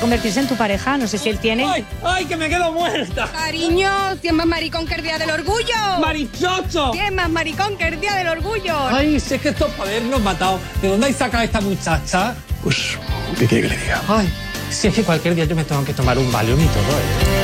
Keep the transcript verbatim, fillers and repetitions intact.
convertirse en tu pareja. No sé si él tiene. ¡Ay, ay, que me quedo muerta! Cariño, ¿quién más maricón que el día del orgullo? ¡Marichocho! ¿Quién más maricón que el día del orgullo? Ay, si es que estos para habernos matado. ¿De dónde hay sacado a esta muchacha? Pues, ¿qué quiere que le diga? Ay, si es que cualquier día yo me tengo que tomar un Valium y todo, ¿eh?